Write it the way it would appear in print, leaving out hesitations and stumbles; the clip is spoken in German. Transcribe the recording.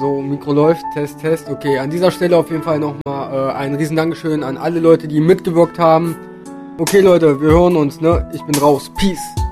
so, Mikro läuft, Test, Test. Okay, an dieser Stelle auf jeden Fall nochmal ein riesen Dankeschön an alle Leute, die mitgewirkt haben. Okay, Leute, wir hören uns, ne? Ich bin raus. Peace.